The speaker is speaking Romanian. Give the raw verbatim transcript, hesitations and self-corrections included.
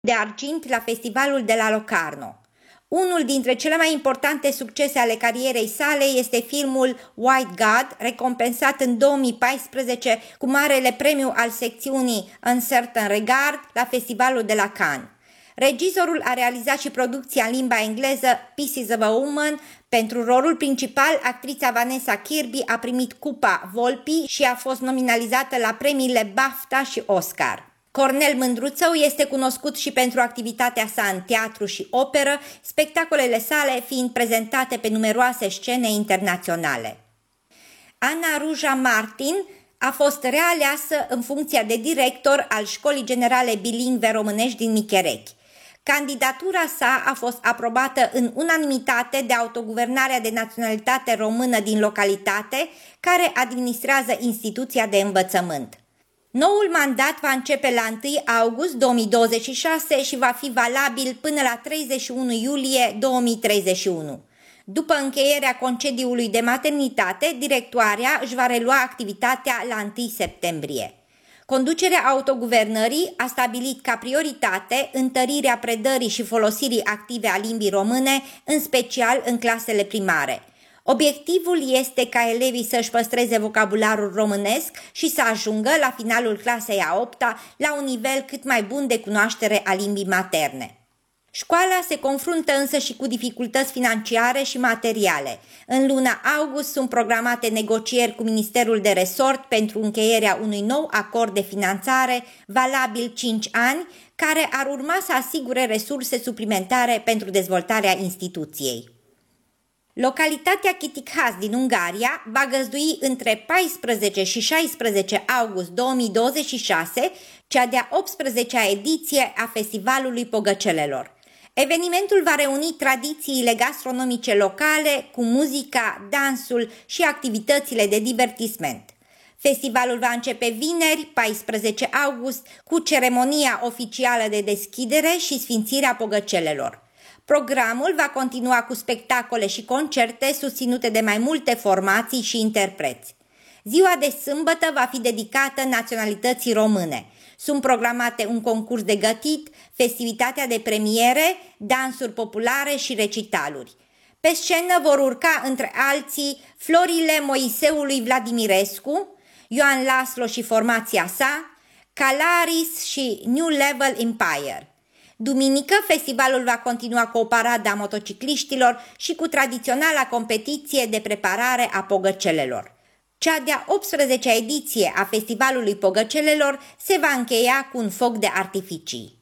de argint la festivalul de la Locarno. Unul dintre cele mai importante succese ale carierei sale este filmul White God, recompensat în două mii paisprezece cu marele premiu al secțiunii Uncertain Regard la festivalul de la Cannes. Regizorul a realizat și producția în limba engleză Pieces of a Woman. Pentru rolul principal, actrița Vanessa Kirby a primit Cupa Volpi și a fost nominalizată la premiile BAFTA și Oscar. Cornel Mândruțău este cunoscut și pentru activitatea sa în teatru și operă, spectacolele sale fiind prezentate pe numeroase scene internaționale. Ana Ruja Martin a fost realeasă în funcția de director al Școlii Generale Bilingve Românești din Micherechi. Candidatura sa a fost aprobată în unanimitate de Autoguvernarea de Naționalitate Română din localitate, care administrează instituția de învățământ. Noul mandat va începe la întâi august două mii douăzeci și șase și va fi valabil până la treizeci și unu iulie două mii treizeci și unu. După încheierea concediului de maternitate, directoarea își va relua activitatea la întâi septembrie. Conducerea autoguvernării a stabilit ca prioritate întărirea predării și folosirii active a limbii române, în special în clasele primare. Obiectivul este ca elevii să-și păstreze vocabularul românesc și să ajungă la finalul clasei a opta la un nivel cât mai bun de cunoaștere a limbii materne. Școala se confruntă însă și cu dificultăți financiare și materiale. În luna august sunt programate negocieri cu Ministerul de Resort pentru încheierea unui nou acord de finanțare valabil cinci ani, care ar urma să asigure resurse suplimentare pentru dezvoltarea instituției. Localitatea Kittikhaz din Ungaria va găzdui între paisprezece și șaisprezece august două mii douăzeci și șase cea de-a optsprezecea ediție a Festivalului Pogăcelelor. Evenimentul va reuni tradițiile gastronomice locale cu muzica, dansul și activitățile de divertisment. Festivalul va începe vineri, paisprezece august, cu ceremonia oficială de deschidere și sfințirea pogăcelelor. Programul va continua cu spectacole și concerte susținute de mai multe formații și interpreți. Ziua de sâmbătă va fi dedicată naționalității române. Sunt programate un concurs de gătit, festivitatea de premiere, dansuri populare și recitaluri. Pe scenă vor urca între alții Florile Moiseului Vladimirescu, Ioan Laslo și formația sa, Calaris și New Level Empire. Duminică, festivalul va continua cu o paradă a motocicliștilor și cu tradiționala competiție de preparare a pogăcelelor. Cea de-a optsprezecea ediție a Festivalului Pogăcelelor se va încheia cu un foc de artificii.